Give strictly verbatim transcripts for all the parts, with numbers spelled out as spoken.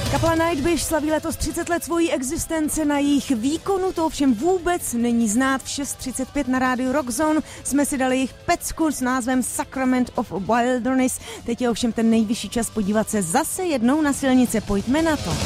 Kapela Nightwish slaví letos třicet let svojí existence, na jejich výkonu to ovšem vůbec není znát. V šest třicet pět na rádiu Rockzone jsme si dali jejich pecku s názvem Sacrament of Wilderness. Teď je ovšem ten nejvyšší čas podívat se zase jednou na silnice. Pojďme na to.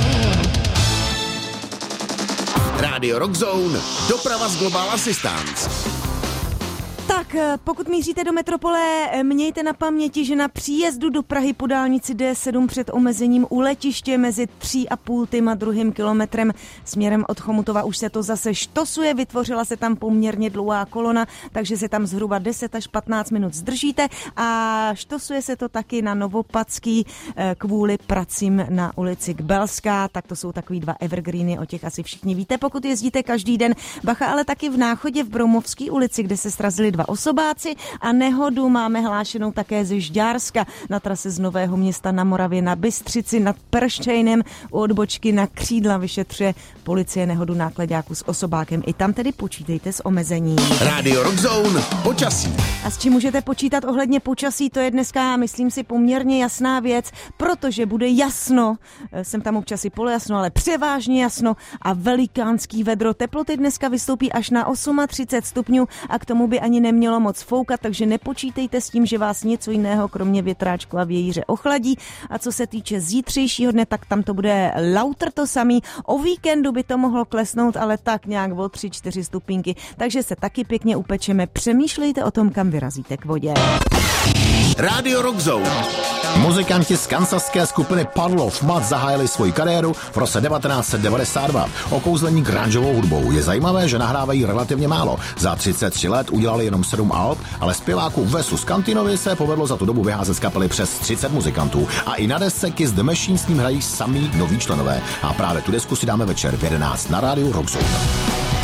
Rádio Rockzone, doprava z Global Assistance. Tak, pokud míříte do metropole, mějte na paměti, že na příjezdu do Prahy po dálnici D sedm před omezením u letiště mezi tři a půl a druhým kilometrem směrem od Chomutova už se to zase štosuje, vytvořila se tam poměrně dlouhá kolona, takže se tam zhruba deset až patnáct minut zdržíte a štosuje se to taky na Novopadský kvůli pracím na ulici Kbelská, tak to jsou takový dva evergreeny, o těch asi všichni víte, pokud jezdíte každý den. Bacha, ale taky v Náchodě v Broumovské ulici, kde se srazili dva osobáci a nehodu máme hlášenou také ze Žďárska na trase z Nového Města na Moravě na Bystřici nad Perštejnem u odbočky na Křídla vyšetřuje policie nehodu náklaďáku s osobákem. I tam tedy počítejte s omezením. Rádio Rockzone, počasí. A s čím můžete počítat ohledně počasí, to je dneska, myslím si, poměrně jasná věc, protože bude jasno, jsem tam občas i polojasno, ale převážně jasno a velikánský vedro. Teploty dneska vystoupí až na třicet osm stupňů a k tomu by ani nemělo moc foukat, takže nepočítejte s tím, že vás něco jiného kromě větráčku a vějíře ochladí. A co se týče zítřejšího dne, tak tam to bude lautr to samý. O víkendu by to mohlo klesnout, ale tak nějak o tři čtyři stupínky. Takže se taky pěkně upečeme. Přemýšlejte o tom, kam vyrazíte k vodě. Rádio Rockzone. Muzikanti z kansaské skupiny Puddle of Mudd zahájili svoji kariéru v roce devatenáct set devadesát dva. Okouzlení grungeovou hudbou. Je zajímavé, že nahrávají relativně málo. Za třicet tři let udělali jenom sedm alb, ale zpěváku Vesu Scantinovi se povedlo za tu dobu vyházet z kapely přes třicet muzikantů. A i na desce Kiss the Machine s ním hrají samý noví členové. A právě tu desku si dáme večer v jedenáct na rádiu Rockzone.